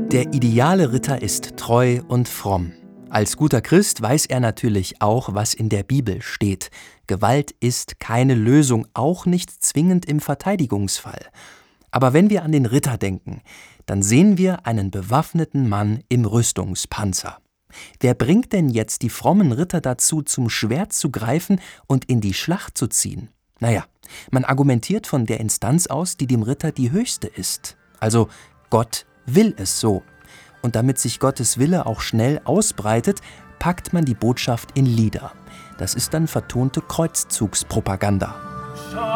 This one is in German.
Der ideale Ritter ist treu und fromm. Als guter Christ weiß er natürlich auch, was in der Bibel steht. Gewalt ist keine Lösung, auch nicht zwingend im Verteidigungsfall. Aber wenn wir an den Ritter denken, dann sehen wir einen bewaffneten Mann im Rüstungspanzer. Wer bringt denn jetzt die frommen Ritter dazu, zum Schwert zu greifen und in die Schlacht zu ziehen? Naja, man argumentiert von der Instanz aus, die dem Ritter die höchste ist. Also Gott will es so. Und damit sich Gottes Wille auch schnell ausbreitet, packt man die Botschaft in Lieder. Das ist dann vertonte Kreuzzugspropaganda.